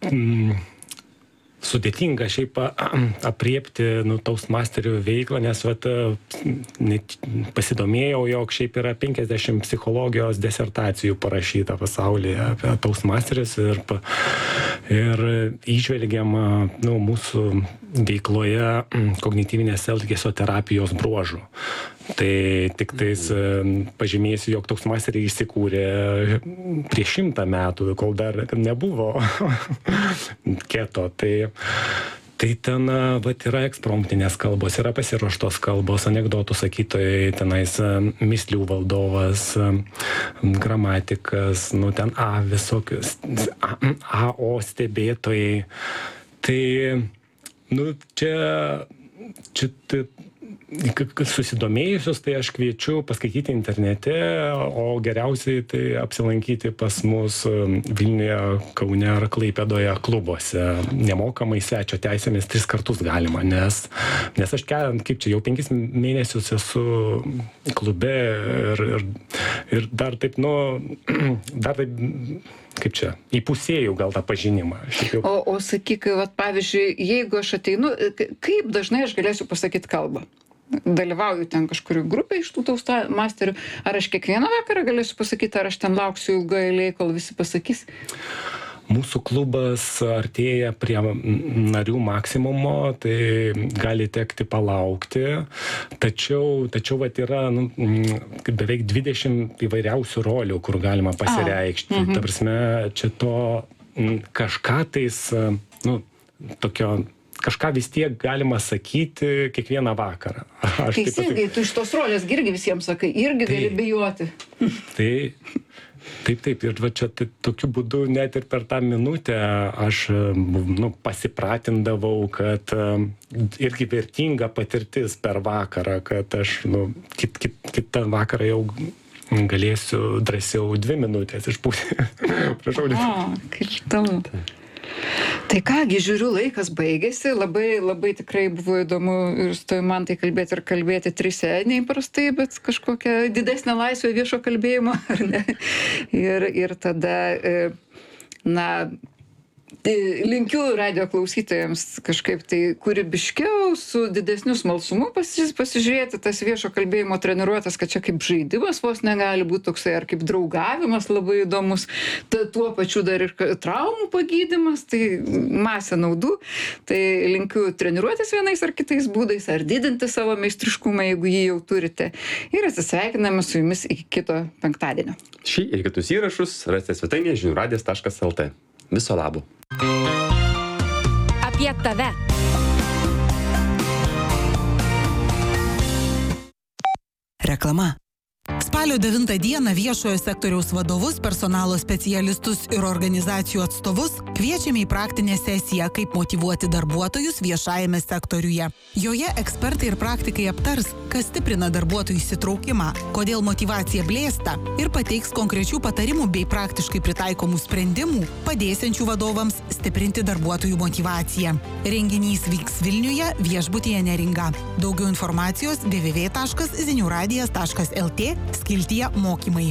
sudėtinga šiaip apriepti Toastmasterių veiklą, nes pasidomėjau, jog šiaip yra 50 psichologijos disertacijų parašyta pasaulyje apie Toastmasterius ir įžvelgiam mūsų veikloje kognityvinės elgesio terapijos bruožų. Tai tik tais pažymėsiu, jog Toastmasteriai įsikūrė prieš 100 metų, kol dar nebuvo keto. Tai ten yra ekspromptinės kalbos, yra pasiruoštos kalbos, anekdotų sakytojai, tenais mislių valdovas, gramatikas, ten visokius AO stebėtojai. Tai, čia susidomėjusius, tai aš kviečiu paskaityti internete, o geriausiai tai apsilankyti pas mus Vilniuje, Kaune ar Klaipėdoje klubuose. Nemokamai svečio teisėmis 3 kartus galima, nes aš jau 5 mėnesius esu klube ir dar taip, kaip čia, įpusėjau gal tą pažinimą. O sakyk, pavyzdžiui, jeigu aš ateinu, kaip dažnai aš galėsiu pasakyti kalbą? Dalyvauju ten kažkurių grupė iš tų Toastmasterių, ar aš kiekvieną vakarą galėsiu pasakyti, ar aš ten lauksiu ilgai eilėj, kol visi pasakys? Mūsų klubas artėja prie narių maksimumo, tai gali tekti palaukti, tačiau yra beveik 20 įvairiausių rolių, kur galima pasireikšti. Ta prasme, čia to kažką tais, kažką vis tiek galima sakyti kiekvieną vakarą. Teisingai, tu iš tos rolės irgi visiems sakai, irgi gali bijoti. Taip, ir čia tokiu būdu net ir per tą minutę aš pasipratindavau, kad irgi vertinga patirtis per vakarą, kad aš kitą vakarą jau galėsiu drąsiau 2 minutės išbūti. Prašau. Kaip įdomu. Tai kągi, žiūriu, laikas baigėsi, labai tikrai buvo įdomu ir su tavim man tai kalbėti 3 neįprastai, bet kažkokia didesnė laisvė viešo kalbėjimo, ar ne? Ir tada, linkiu radijo klausytojams kažkaip tai kūrybiškiau, su didesniu smalsumu pasižiūrėti tas viešo kalbėjimo treniruotes, kad čia kaip žaidimas vos negali būti toksai, ar kaip draugavimas labai įdomus, tuo pačiu dar ir traumų pagydymas, tai masė naudų. Tai linkiu treniruotis vienais ar kitais būdais, ar didinti savo meistriškumą, jeigu jį jau turite. Ir atsisveikiname su jumis iki kito penktadienio. Šį ir kitus įrašus rasite svetainėje žiniųradijas.lt. Viso labo. Apie tave. Reklama. Spalio 9 dieną viešojo sektoriaus vadovus, personalo specialistus ir organizacijų atstovus kviečiame į praktinę sesiją, kaip motyvuoti darbuotojus viešajame sektoriuje. Joje ekspertai ir praktikai aptars, kas stiprina darbuotojų įsitraukimą, kodėl motyvacija blėsta ir pateiks konkrečių patarimų bei praktiškai pritaikomų sprendimų, padėsiančių vadovams stiprinti darbuotojų motyvaciją. Renginys vyks Vilniuje, viešbutyje Neringa. Daugiau informacijos www.ziniuradijas.lt skiltyje mokymai.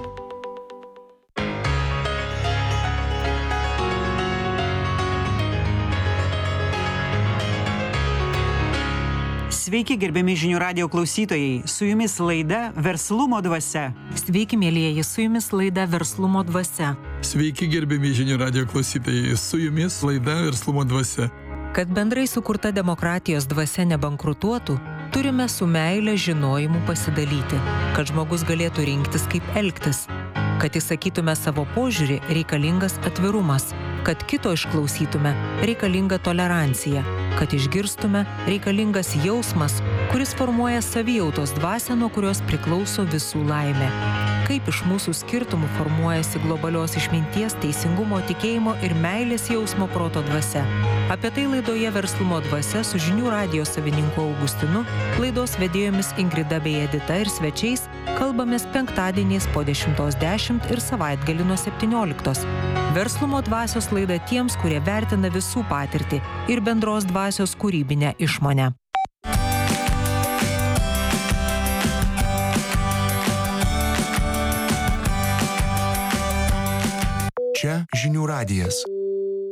Sveiki, gerbiami žinių radijo klausytojai, su jumis laida Verslumo dvasia. Sveiki, mielieji, su jumis laida Verslumo dvasia. Sveiki, gerbiami žinių radijo klausytojai, su jumis laida Verslumo dvasia. Kad bendrai sukurta demokratijos dvasia nebankrutuotų, turime su meile žinojimu pasidalyti, kad žmogus galėtų rinktis, kaip elgtis. Kad įsakytume savo požiūrį, reikalingas atvirumas. Kad kito išklausytume, reikalinga tolerancija. Kad išgirstume, reikalingas jausmas, kuris formuoja savijautos dvasią, nuo kurios priklauso visų laimė. Kaip iš mūsų skirtumų formuojasi globalios išminties, teisingumo, tikėjimo ir meilės jausmo proto dvasia. Apie tai laidoje Verslumo dvasia su žinių radijo savininku Augustinu, laidos vedėjomis Ingrida bei Edita ir svečiais kalbamės penktadieniais po 10:10 ir savaitgalį nuo 17. Verslumo dvasios laida tiems, kurie vertina visų patirtį ir bendros dvasios kūrybinę išmonę. Čia žinių radijas.